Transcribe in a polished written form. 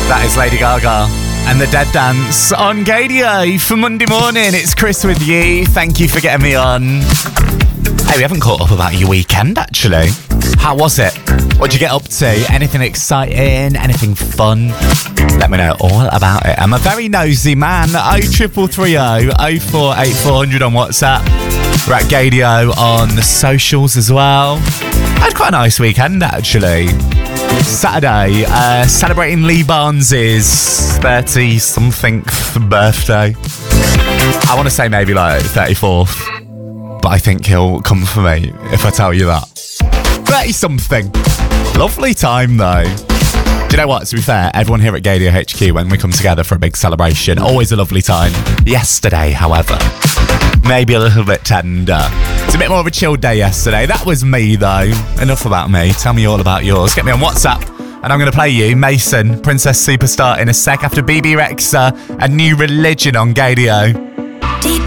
That is Lady Gaga and the Dead Dance on Gadio for Monday morning. It's Chris with you. Thank you for getting me on. Hey, we haven't caught up about your weekend, actually. How was it? What'd you get up to? Anything exciting? Anything fun? Let me know all about it. I'm a very nosy man. 0330 048400 on WhatsApp. We're at Gadio on the socials as well. I had quite a nice weekend, actually. Saturday, celebrating Lee Barnes' 30-somethingth birthday. I want to say maybe like 34th, but I think he'll come for me if I tell you that. 30-something. Lovely time, though. Do you know what? To be fair, everyone here at Gadio HQ, when we come together for a big celebration, always a lovely time. Yesterday, however, maybe a little bit tender. It's a bit more of a chilled day yesterday. That was me, though. Enough about me. Tell me all about yours. Get me on WhatsApp, and I'm going to play you Mason, Princess Superstar, in a sec after BB Rexha and New Religion on Gadio. Deep